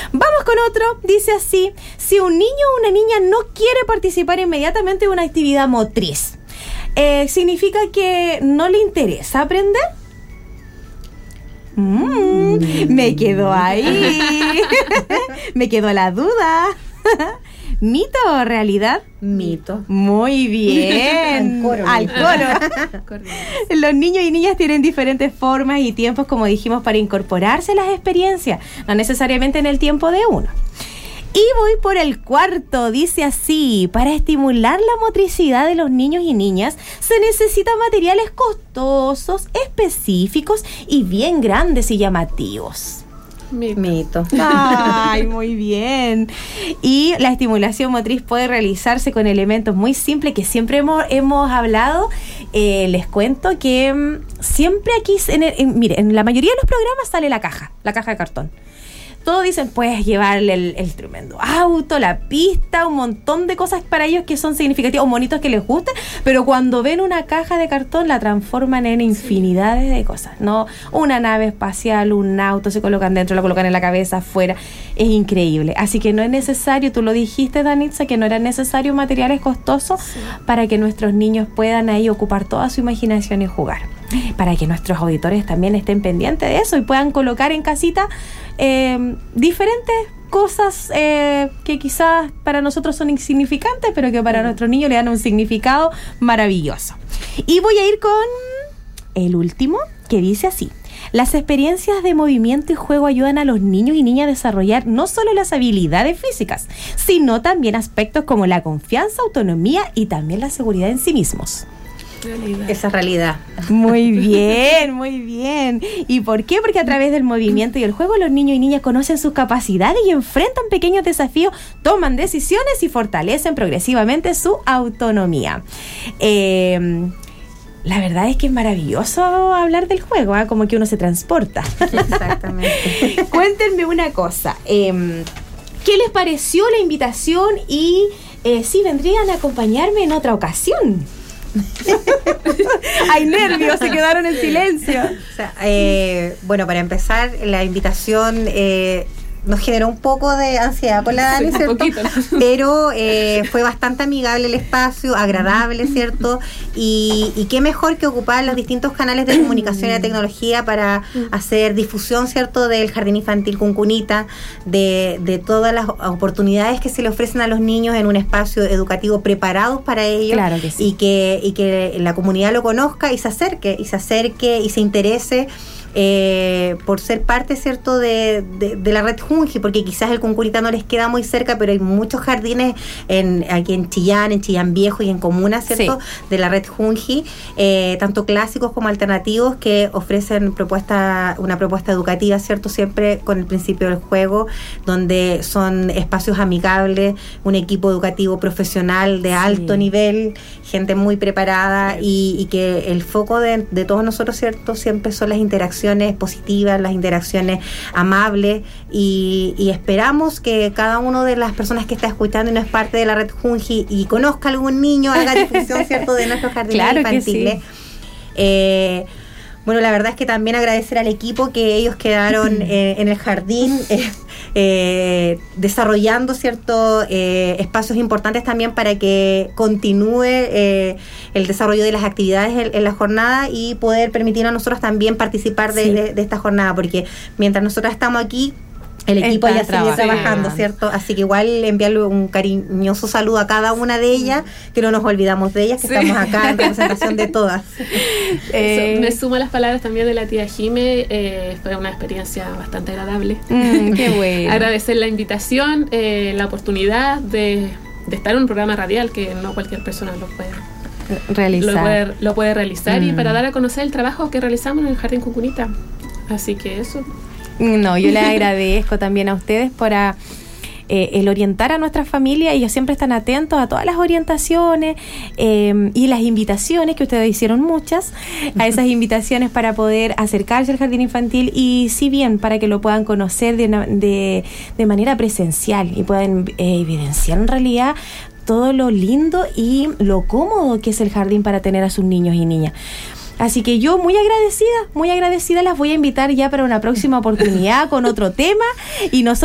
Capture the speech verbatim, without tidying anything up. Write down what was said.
Vamos con otro, dice así: si un niño o una niña no quiere participar inmediatamente en una actividad motriz, eh, ¿significa que no le interesa aprender? Mm, mm. Me quedó ahí. Me quedó la duda. ¿Mito o realidad? Mito. Muy bien. Al coro. Al coro. Los niños y niñas tienen diferentes formas y tiempos, como dijimos, para incorporarse a las experiencias, no necesariamente en el tiempo de uno. Y voy por el cuarto, dice así: para estimular la motricidad de los niños y niñas se necesitan materiales costosos, específicos y bien grandes y llamativos. Mito. Mito. Ay, muy bien. Y la estimulación motriz puede realizarse con elementos muy simples que siempre hemos, hemos hablado. Eh, les cuento que um, siempre aquí, en el, en, mire, en la mayoría de los programas sale la caja, la caja de cartón. Todos dicen, puedes llevarle el, el tremendo auto, la pista, un montón de cosas para ellos que son significativas o bonitos que les gusten, pero cuando ven una caja de cartón la transforman en infinidades de cosas, ¿no? Una nave espacial, un auto, se colocan dentro, lo colocan en la cabeza, afuera. Es increíble. Así que no es necesario, tú lo dijiste, Danitza, que no eran necesarios materiales costosos sí. para que nuestros niños puedan ahí ocupar toda su imaginación y jugar. Para que nuestros auditores también estén pendientes de eso y puedan colocar en casita eh, diferentes cosas eh, que quizás para nosotros son insignificantes, pero que para nuestros niños le dan un significado maravilloso. Y voy a ir con el último, que dice así: las experiencias de movimiento y juego ayudan a los niños y niñas a desarrollar no solo las habilidades físicas, sino también aspectos como la confianza, autonomía y también la seguridad en sí mismos. Realidad. Esa realidad. Muy bien, muy bien. ¿Y por qué? Porque a través del movimiento y el juego los niños y niñas conocen sus capacidades y enfrentan pequeños desafíos, toman decisiones y fortalecen progresivamente su autonomía. Eh, la verdad es que es maravilloso hablar del juego, ¿eh? Como que uno se transporta. Exactamente. Cuéntenme una cosa. Eh, ¿Qué les pareció la invitación? Y eh, si vendrían a acompañarme en otra ocasión. Hay nervios, se quedaron en silencio. O sea, eh, bueno, para empezar, la invitación eh, nos generó un poco de ansiedad con la Dani, ¿cierto? Un poquito, ¿no? Pero eh, fue bastante amigable el espacio, agradable, ¿cierto? Y, y qué mejor que ocupar los distintos canales de comunicación y de tecnología para hacer difusión, ¿cierto? Del Jardín Infantil Cuncunita, de, de todas las oportunidades que se le ofrecen a los niños en un espacio educativo preparados para ellos. Claro que sí. Y que, y que la comunidad lo conozca y se acerque, y se acerque y se interese Eh, por ser parte, ¿cierto?, de, de, de la red Junji, porque quizás el Cuncunita no les queda muy cerca, pero hay muchos jardines en, aquí en Chillán, en Chillán Viejo y en comunas, ¿cierto?, sí. de la red Junji, eh, tanto clásicos como alternativos, que ofrecen propuesta, una propuesta educativa, ¿cierto?, siempre con el principio del juego, donde son espacios amigables, un equipo educativo profesional de alto sí. nivel, gente muy preparada sí. y, y que el foco de, de todos nosotros, ¿cierto?, siempre son las interacciones positivas, las interacciones amables y, y esperamos que cada una de las personas que está escuchando y no es parte de la red Junji y conozca a algún niño, haga difusión, ¿cierto?, de nuestros jardines claro infantiles. Que sí. eh, bueno, la verdad es que también agradecer al equipo que ellos quedaron eh, en el jardín eh, eh, desarrollando ciertos eh, espacios importantes también para que continúe eh, el desarrollo de las actividades en, en la jornada y poder permitir a nosotros también participar de, sí. de, de esta jornada, porque mientras nosotros estamos aquí, el equipo ya sigue trabajando, ¿cierto? Así que igual enviarle un cariñoso saludo a cada una de ellas, que no nos olvidamos de ellas, que sí. estamos acá en representación de todas. Eh, Eso, me sumo a las palabras también de la tía Jime, eh, fue una experiencia bastante agradable. Mm, qué bueno. Agradecer la invitación, eh, la oportunidad de, de estar en un programa radial que no cualquier persona lo puede realizar, lo puede, lo puede realizar mm. y para dar a conocer el trabajo que realizamos en el Jardín Cuncunita. Así que eso. No, yo les agradezco también a ustedes por a, eh, el orientar a nuestra familia. Ellos siempre están atentos a todas las orientaciones eh, y las invitaciones, que ustedes hicieron muchas, a esas invitaciones para poder acercarse al jardín infantil y si bien para que lo puedan conocer de, de, de manera presencial y puedan eh, evidenciar en realidad todo lo lindo y lo cómodo que es el jardín para tener a sus niños y niñas. Así que yo muy agradecida, muy agradecida, las voy a invitar ya para una próxima oportunidad con otro tema y nosotros